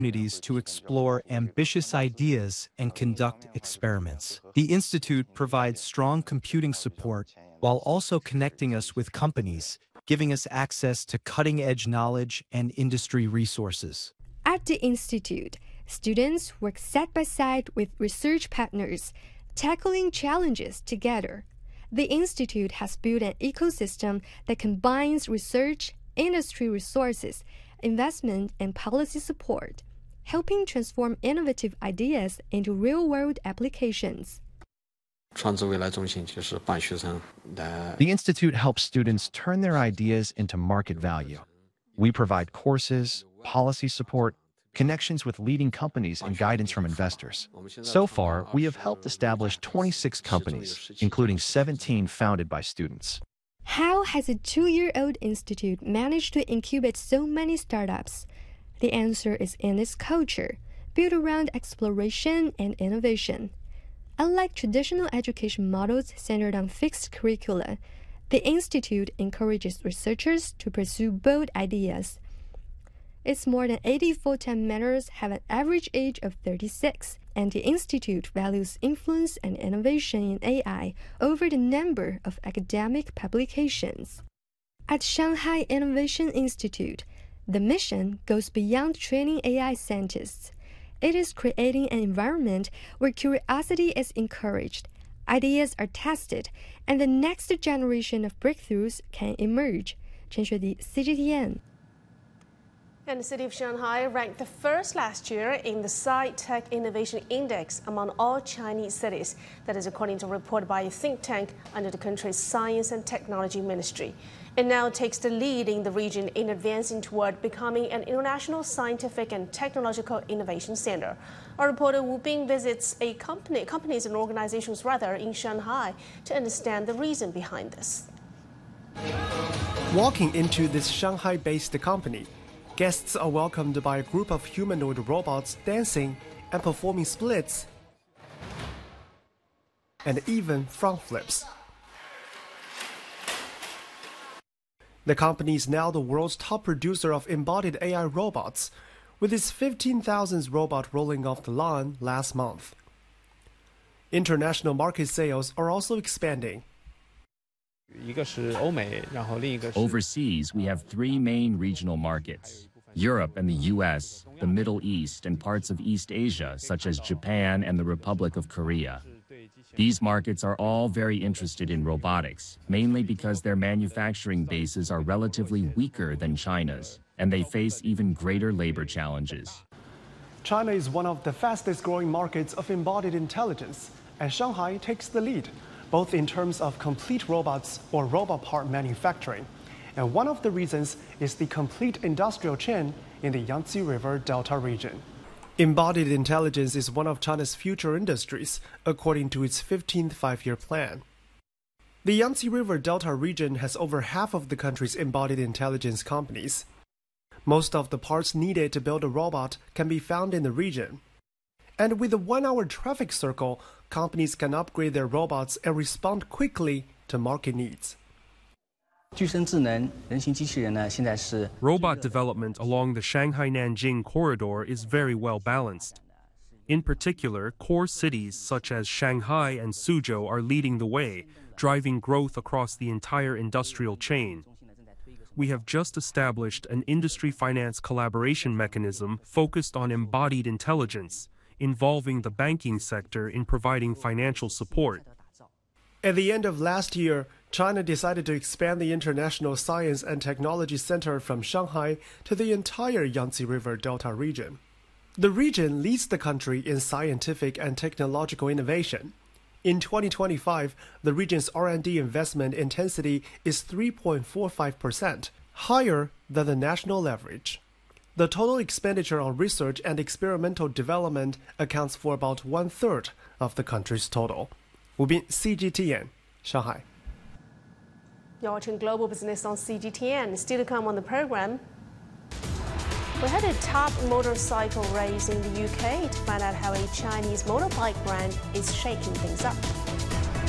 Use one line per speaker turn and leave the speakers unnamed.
opportunities to explore ambitious ideas and conduct experiments. The Institute provides strong computing support while also connecting us with companies, giving us access to cutting-edge knowledge and industry resources.
At the Institute, students work side by side with research partners, tackling challenges together. The Institute has built an ecosystem that combines research, industry resources, investment, and policy support, helping transform innovative ideas into real-world applications.
The Institute helps students turn their ideas into market value. We provide courses, policy support, connections with leading companies, and guidance from investors. So far, we have helped establish 26 companies, including 17 founded by students.
How has a 2-year-old institute managed to incubate so many startups? The answer is in its culture, built around exploration and innovation. Unlike traditional education models centered on fixed curricula, the Institute encourages researchers to pursue bold ideas. Its more than 80 full-time mentors have an average age of 36, and the Institute values influence and innovation in AI over the number of academic publications. At Shanghai Innovation Institute, the mission goes beyond training AI scientists. It is creating an environment where curiosity is encouraged, ideas are tested, and the next generation of breakthroughs can emerge. Chen Xuedi, CGTN.
And the city of Shanghai ranked the first last year in the Sci-Tech Innovation Index among all Chinese cities. That is according to a report by a think tank under the country's Science and Technology Ministry. It now takes the lead in the region in advancing toward becoming an international scientific and technological innovation center. Our reporter Wu Bing visits companies and organizations in Shanghai to understand the reason behind this.
Walking into this Shanghai-based company, guests are welcomed by a group of humanoid robots dancing and performing splits and even front flips. The company is now the world's top producer of embodied AI robots, with its 15,000th robot rolling off the line last month. International market sales are also expanding.
Overseas, we have 3 main regional markets: Europe and the US, the Middle East, and parts of East Asia, such as Japan and the Republic of Korea. These markets are all very interested in robotics, mainly because their manufacturing bases are relatively weaker than China's, and they face even greater labor challenges.
China is one of the fastest growing markets of embodied intelligence, and Shanghai takes the lead, both in terms of complete robots or robot part manufacturing. And one of the reasons is the complete industrial chain in the Yangtze River Delta region. Embodied intelligence is one of China's future industries, according to its 15th five-year plan. The Yangtze River Delta region has over half of the country's embodied intelligence companies. Most of the parts needed to build a robot can be found in the region. And with a 1-hour traffic circle, companies can upgrade their robots and respond quickly to market needs.
Robot development along the Shanghai-Nanjing corridor is very well balanced. In particular, core cities such as Shanghai and Suzhou are leading the way, driving growth across the entire industrial chain. We have just established an industry finance collaboration mechanism focused on embodied intelligence, involving the banking sector in providing financial support.
At the end of last year, China decided to expand the International Science and Technology Center from Shanghai to the entire Yangtze River Delta region. The region leads the country in scientific and technological innovation. In 2025, the region's R&D investment intensity is 3.45%, higher than the national average. The total expenditure on research and experimental development accounts for about 1/3 of the country's total. Wu Bin, CGTN, Shanghai.
You're watching Global Business on CGTN. Still to come on the program, we had a top motorcycle race in the UK to find out how a Chinese motorbike brand is shaking things up.